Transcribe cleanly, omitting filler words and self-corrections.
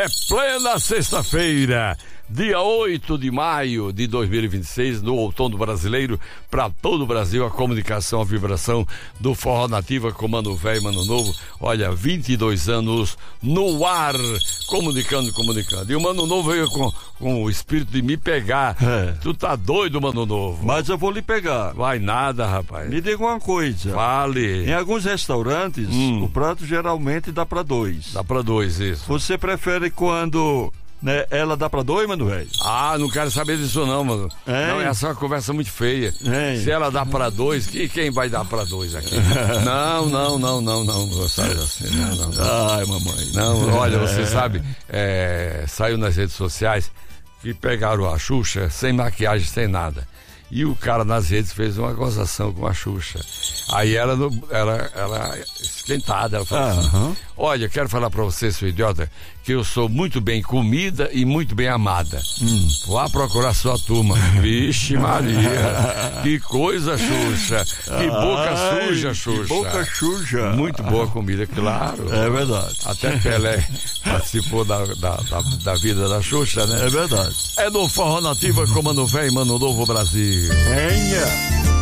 É plena sexta-feira, dia 8 de maio de 2026, no outono brasileiro, para todo o Brasil, a comunicação, a vibração do Forró Nativa com Mano Velho e Mano Novo. Olha, 22 anos no ar, comunicando. E o Mano Novo veio com o espírito de me pegar. Tu tá doido, Mano Novo? Mas eu vou lhe pegar. Vai nada, rapaz. Me diga uma coisa. Fale. Em alguns restaurantes, o prato geralmente dá pra dois. Dá pra dois, isso. Você prefere quando... né, ela dá pra dois, Mano Velho? Ah, não quero saber disso não, mano. Não, essa é uma conversa muito feia. Se ela dá pra dois, quem vai dar pra dois aqui? Não. Sai assim, não. Ai, mamãe. Não, olha, você sabe, saiu nas redes sociais que pegaram a Xuxa sem maquiagem, sem nada. E o cara nas redes fez uma gozação com a Xuxa. Aí ela esquentada, ela falou assim, olha, quero falar pra você, seu idiota, que eu sou muito bem comida e muito bem amada. Vá procurar sua turma. Vixe Maria, que coisa, Xuxa. Que boca suja, Xuxa. Que boca suja. Muito boa comida, claro. É verdade. Até Pelé participou da vida da Xuxa, né? É verdade. É no Forró Nativa com Mano Velho e Mano Novo Brasil. Venha.